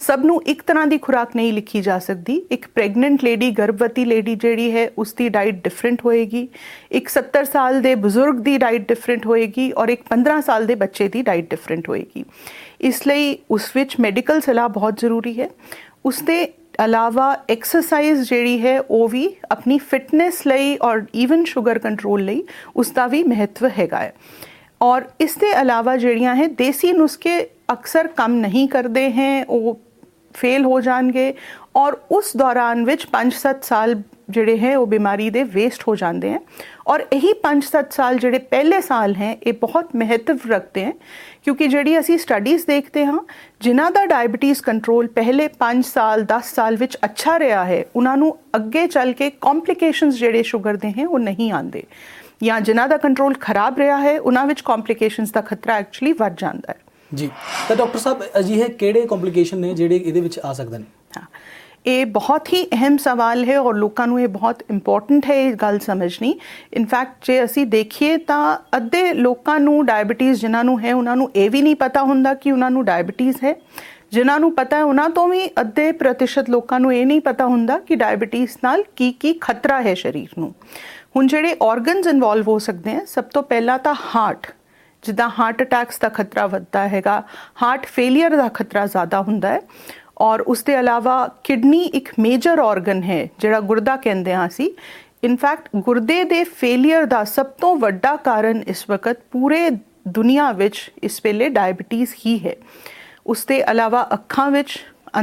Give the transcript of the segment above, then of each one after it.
ਸਭ ਨੂੰ ਇੱਕ ਤਰ੍ਹਾਂ ਦੀ ਖੁਰਾਕ ਨਹੀਂ ਲਿਖੀ ਜਾ ਸਕਦੀ। ਇੱਕ ਪ੍ਰੈਗਨੈਂਟ ਲੇਡੀ, ਗਰਭਵਤੀ ਲੇਡੀ ਜਿਹੜੀ ਹੈ ਉਸ ਦੀ ਡਾਈਟ ਡਿਫਰੈਂਟ ਹੋਏਗੀ, ਇੱਕ 70 ਸਾਲ ਦੇ ਬਜ਼ੁਰਗ ਦੀ ਡਾਈਟ ਡਿਫਰੈਂਟ ਹੋਏਗੀ ਔਰ ਇੱਕ 15 ਸਾਲ ਦੇ ਬੱਚੇ ਦੀ ਡਾਈਟ ਡਿਫਰੈਂਟ ਹੋਏਗੀ। ਇਸ ਲਈ ਉਸ ਵਿੱਚ ਮੈਡੀਕਲ ਸਲਾਹ ਬਹੁਤ ਜ਼ਰੂਰੀ ਹੈ। ਉਸ ਦੇ ਇਲਾਵਾ ਐਕਸਰਸਾਈਜ਼ ਜਿਹੜੀ ਹੈ ਉਹ ਵੀ ਆਪਣੀ ਫਿਟਨੈਸ ਲਈ ਔਰ ਈਵਨ ਸ਼ੂਗਰ ਕੰਟਰੋਲ ਲਈ ਉਸ ਦਾ ਵੀ ਮਹੱਤਵ ਹੈਗਾ ਹੈ। ਔਰ ਇਸ ਦੇ ਇਲਾਵਾ ਜਿਹੜੀਆਂ ਹੈ ਦੇਸੀ ਨੁਸਖੇ ਅਕਸਰ ਕੰਮ ਨਹੀਂ ਕਰਦੇ ਹੈ, ਉਹ ਫੇਲ ਹੋ ਜਾਣਗੇ ਔਰ ਉਸ ਦੌਰਾਨ ਵਿੱਚ 5-7 ਸਾਲ ਜਿਹੜੇ ਹੈ ਉਹ ਬਿਮਾਰੀ ਦੇ ਵੇਸਟ ਹੋ ਜਾਂਦੇ हैं। और यही 5-7 साल ਜਿਹੜੇ ਪਹਿਲੇ ਸਾਲ ਹੈ ਇਹ ਬਹੁਤ ਮਹੱਤਵ ਰੱਖਦੇ हैं, ਕਿਉਂਕਿ ਜਿਹੜੀ ਅਸੀਂ ਸਟੱਡੀਜ਼ ਦੇਖਦੇ ਹਾਂ ਜਿਨ੍ਹਾਂ ਦਾ ਡਾਇਬਟੀਜ਼ ਕੰਟਰੋਲ ਪਹਿਲੇ 5 ਸਾਲ 10 ਸਾਲ ਵਿੱਚ ਅੱਛਾ ਰਿਹਾ ਹੈ ਉਹਨਾਂ ਨੂੰ ਅੱਗੇ ਚੱਲ ਕੇ ਕੰਪਲਿਕੇਸ਼ਨਸ ਜਿਹੜੇ ਸ਼ੂਗਰ ਦੇ ਹੈ ਉਹ ਨਹੀਂ ਆਉਂਦੇ, ਜਾਂ ਜਿਨ੍ਹਾਂ ਦਾ ਕੰਟਰੋਲ ਖਰਾਬ ਰਿਹਾ ਹੈ ਉਹਨਾਂ ਵਿੱਚ ਕੰਪਲਿਕੇਸ਼ਨਸ ਦਾ ਖਤਰਾ ਐਕਚੁਅਲੀ ਵੱਧ ਜਾਂਦਾ ਹੈ। ਜੀ, ਤਾਂ ਡਾਕਟਰ ਸਾਹਿਬ ਅਜਿਹੇ ਕਿਹੜੇ ਕੰਪਲਿਕੇਸ਼ਨ ਨੇ ਜਿਹੜੇ ਇਹਦੇ ਵਿੱਚ ਆ ਸਕਦੇ ਨੇ? ਹਾਂ, ਇਹ ਬਹੁਤ ਹੀ ਅਹਿਮ ਸਵਾਲ ਹੈ ਔਰ ਲੋਕਾਂ ਨੂੰ ਇਹ ਬਹੁਤ ਇੰਪੋਰਟੈਂਟ ਹੈ ਇਹ ਗੱਲ ਸਮਝਣੀ। ਇਨਫੈਕਟ ਜੇ ਅਸੀਂ ਦੇਖੀਏ ਤਾਂ ਅੱਧੇ ਲੋਕਾਂ ਨੂੰ ਡਾਇਬਟੀਜ਼ ਜਿਨ੍ਹਾਂ ਨੂੰ ਹੈ ਉਹਨਾਂ ਨੂੰ ਇਹ ਵੀ ਨਹੀਂ ਪਤਾ ਹੁੰਦਾ ਕਿ ਉਹਨਾਂ ਨੂੰ ਡਾਇਬਟੀਜ਼ ਹੈ। ਜਿਨ੍ਹਾਂ ਨੂੰ ਪਤਾ ਹੈ ਉਹਨਾਂ ਤੋਂ ਵੀ ਅੱਧੇ ਪ੍ਰਤੀਸ਼ਤ ਲੋਕਾਂ ਨੂੰ ਇਹ ਨਹੀਂ ਪਤਾ ਹੁੰਦਾ ਕਿ ਡਾਇਬਟੀਜ਼ ਨਾਲ ਕੀ ਕੀ ਖਤਰਾ ਹੈ ਸਰੀਰ ਨੂੰ। ਹੁਣ ਜਿਹੜੇ ਆਰਗਨਸ ਇਨਵੋਲਵ ਹੋ ਸਕਦੇ ਹੈ, ਸਭ ਤੋਂ ਪਹਿਲਾਂ ਤਾਂ ਹਾਰਟ, ਜਿੱਦਾਂ ਹਾਰਟ ਅਟੈਕਸ ਦਾ ਖਤਰਾ ਵੱਧਦਾ ਹੈਗਾ, ਹਾਰਟ ਫੇਲੀਅਰ ਦਾ ਖਤਰਾ ਜ਼ਿਆਦਾ ਹੁੰਦਾ ਹੈ। ਔਰ ਉਸ ਦੇ ਇਲਾਵਾ ਕਿਡਨੀ ਇੱਕ ਮੇਜਰ ਆਰਗਨ ਹੈ ਜਿਹੜਾ ਗੁਰਦਾ ਕਹਿੰਦੇ ਹਾਂ ਅਸੀਂ। ਇਨਫੈਕਟ ਗੁਰਦੇ ਦੇ ਫੇਲੀਅਰ ਦਾ ਸਭ ਤੋਂ ਵੱਡਾ ਕਾਰਨ ਇਸ ਵਕਤ ਪੂਰੇ ਦੁਨੀਆ ਵਿੱਚ ਇਸ ਵੇਲੇ ਡਾਇਬਟੀਜ਼ ਹੀ ਹੈ। ਉਸ ਦੇ ਇਲਾਵਾ ਅੱਖਾਂ ਵਿੱਚ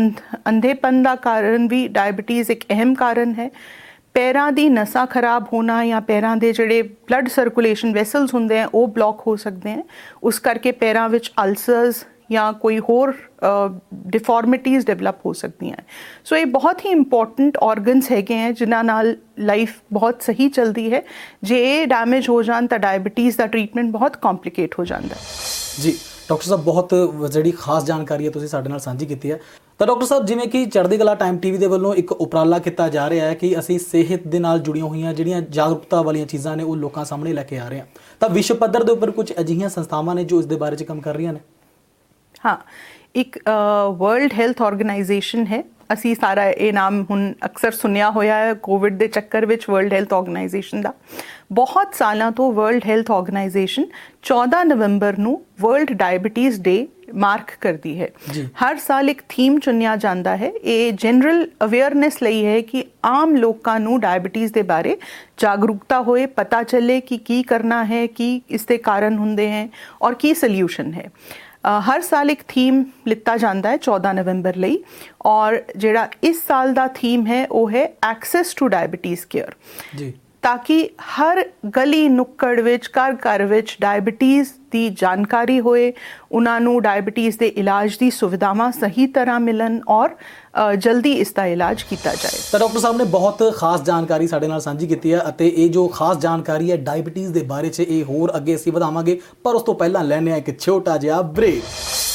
ਅੰਧੇਪਨ ਦਾ ਕਾਰਨ ਵੀ ਡਾਇਬਟੀਜ਼ ਇੱਕ ਅਹਿਮ ਕਾਰਨ ਹੈ। ਪੈਰਾਂ ਦੀ ਨਸਾਂ ਖਰਾਬ ਹੋਣਾ ਜਾਂ ਪੈਰਾਂ ਦੇ ਜਿਹੜੇ ਬਲੱਡ ਸਰਕੂਲੇਸ਼ਨ ਵੈਸਲਸ ਹੁੰਦੇ ਆ ਉਹ ਬਲੌਕ ਹੋ ਸਕਦੇ ਹੈ, ਉਸ ਕਰਕੇ ਪੈਰਾਂ ਵਿੱਚ ਅਲਸਰਸ ਜਾਂ ਕੋਈ ਹੋਰ ਡਿਫਾਰਮਿਟੀਜ਼ ਡਿਵੈਲਪ ਹੋ ਸਕਦੀਆਂ। ਸੋ ਇਹ ਬਹੁਤ ਹੀ ਇੰਪੋਰਟੈਂਟ ਆਰਗਨਸ ਹੈਗੇ ਹੈ ਜਿਨ੍ਹਾਂ ਨਾਲ ਲਾਈਫ ਬਹੁਤ ਸਹੀ ਚੱਲਦੀ ਹੈ। ਜੇ ਇਹ ਡੈਮੇਜ ਹੋ ਜਾਣ ਤਾਂ ਡਾਇਬਟੀਜ਼ ਦਾ ਟ੍ਰੀਟਮੈਂਟ ਬਹੁਤ ਕੰਪਲਿਕੇਟ ਹੋ ਜਾਂਦਾ ਹੈ। ਜੀ ਡਾਕਟਰ ਸਾਹਿਬ, ਬਹੁਤ ਜਿਹੜੀ ਖਾਸ ਜਾਣਕਾਰੀ ਹੈ ਤੁਸੀਂ ਸਾਡੇ ਨਾਲ ਸਾਂਝੀ ਕੀਤੀ ਹੈ। ਤਾਂ ਡਾਕਟਰ ਸਾਹਿਬ, ਜਿਵੇਂ ਕਿ ਚੜ੍ਹਦੀ ਕਲਾ ਟਾਈਮ ਟੀਵੀ ਦੇ ਵੱਲੋਂ ਇੱਕ ਉਪਰਾਲਾ ਕੀਤਾ ਜਾ ਰਿਹਾ ਹੈ ਕਿ ਅਸੀਂ ਸਿਹਤ ਦੇ ਨਾਲ ਜੁੜੀਆਂ ਹੋਈਆਂ ਜਿਹੜੀਆਂ ਜਾਗਰੂਕਤਾ ਵਾਲੀਆਂ ਚੀਜ਼ਾਂ ਨੇ ਉਹ ਲੋਕਾਂ ਸਾਹਮਣੇ ਲੈ ਕੇ ਆ ਰਹੇ ਹਾਂ, ਤਾਂ ਵਿਸ਼ਵ ਪੱਧਰ ਦੇ ਉੱਪਰ ਕੁਝ ਅਜਿਹੀਆਂ ਸੰਸਥਾਵਾਂ ਨੇ ਜੋ ਇਸ ਦੇ ਬਾਰੇ 'ਚ ਕੰਮ ਕਰ ਰਹੀਆਂ ਨੇ? ਹਾਂ, ਇੱਕ ਵਰਲਡ ਹੈਲਥ ਆਰਗੇਨਾਈਜੇਸ਼ਨ ਹੈ, ਅਸੀਂ ਸਾਰਾ ਇਹ ਨਾਮ ਹੁਣ ਅਕਸਰ ਸੁਣਿਆ ਹੋਇਆ ਹੈ ਕੋਵਿਡ ਦੇ ਚੱਕਰ ਵਿੱਚ, ਵਰਲਡ ਹੈਲਥ ਆਰਗੇਨਾਈਜੇਸ਼ਨ ਦਾ। ਬਹੁਤ ਸਾਲਾਂ ਤੋਂ ਵਰਲਡ ਹੈਲਥ ਆਰਗੇਨਾਈਜੇਸ਼ਨ 14 ਨਵੰਬਰ ਨੂੰ ਵਰਲਡ ਡਾਇਬਟੀਜ਼ ਡੇ ਮਾਰਕ ਕਰਦੀ ਹੈ। ਹਰ ਸਾਲ ਇੱਕ ਥੀਮ ਚੁਣਿਆ ਜਾਂਦਾ ਹੈ। ਇਹ ਜਨਰਲ ਅਵੇਅਰਨੈਸ ਲਈ ਹੈ ਕਿ ਆਮ ਲੋਕਾਂ ਨੂੰ ਡਾਇਬਟੀਜ਼ ਦੇ ਬਾਰੇ ਜਾਗਰੂਕਤਾ ਹੋਏ, ਪਤਾ ਚੱਲੇ ਕਿ ਕੀ ਕਰਨਾ ਹੈ, ਕੀ ਇਸ ਦੇ ਕਾਰਨ ਹੁੰਦੇ ਹੈ ਔਰ ਕੀ ਸੋਲਿਊਸ਼ਨ ਹੈ। ਹਰ ਸਾਲ ਇੱਕ ਥੀਮ ਲਿੱਤਾ ਜਾਂਦਾ ਹੈ 14 ਨਵੰਬਰ ਲਈ, ਔਰ ਜਿਹੜਾ ਇਸ ਸਾਲ ਦਾ ਥੀਮ ਹੈ ਉਹ ਹੈ ਐਕਸੈਸ ਟੂ ਡਾਇਬਟੀਜ਼ ਕੇਅਰ, ਤਾਂ ਕਿ ਹਰ ਗਲੀ ਨੁੱਕੜ ਵਿੱਚ, ਘਰ ਘਰ ਵਿੱਚ ਡਾਇਬਟੀਜ਼ ਦੀ ਜਾਣਕਾਰੀ ਹੋਏ, ਉਹਨਾਂ ਨੂੰ ਡਾਇਬਟੀਜ਼ ਦੇ ਇਲਾਜ ਦੀ ਸੁਵਿਧਾਵਾਂ ਸਹੀ ਤਰ੍ਹਾਂ ਮਿਲਣ ਔਰ ਜਲਦੀ ਇਸ ਦਾ ਇਲਾਜ ਕੀਤਾ ਜਾਏ। ਤਾਂ ਡਾਕਟਰ ਸਾਹਿਬ ਨੇ ਬਹੁਤ ਖਾਸ ਜਾਣਕਾਰੀ ਸਾਡੇ ਨਾਲ ਸਾਂਝੀ ਕੀਤੀ ਹੈ ਅਤੇ ਇਹ ਜੋ ਖਾਸ ਜਾਣਕਾਰੀ ਹੈ ਡਾਇਬਟੀਜ਼ ਦੇ ਬਾਰੇ 'ਚ ਇਹ ਹੋਰ ਅੱਗੇ ਅਸੀਂ ਵਧਾਵਾਂਗੇ, ਪਰ ਉਸ ਤੋਂ ਪਹਿਲਾਂ ਲੈਂਦੇ ਹਾਂ ਇੱਕ ਛੋਟਾ ਜਿਹਾ ਬ੍ਰੇਕ।